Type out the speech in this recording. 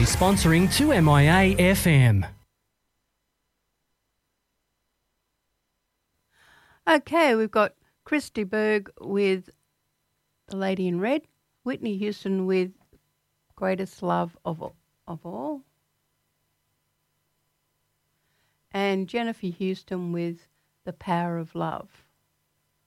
Proudly sponsoring 2MIA FM. Okay, we've got Christy Berg with The Lady in Red, Whitney Houston with Greatest Love of All, and Jennifer Houston with The Power of Love.